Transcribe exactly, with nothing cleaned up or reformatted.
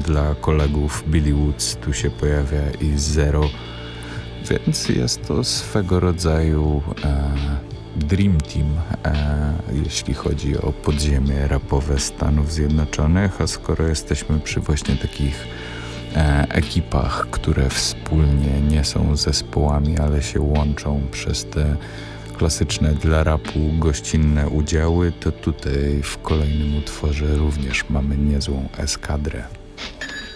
dla kolegów Billy Woods tu się pojawia i Zero, więc jest to swego rodzaju e, Dream Team, e, jeśli chodzi o podziemie rapowe Stanów Zjednoczonych, a skoro jesteśmy przy właśnie takich e, ekipach, które wspólnie nie są zespołami, ale się łączą przez te klasyczne dla rapu gościnne udziały, to tutaj w kolejnym utworze również mamy niezłą eskadrę.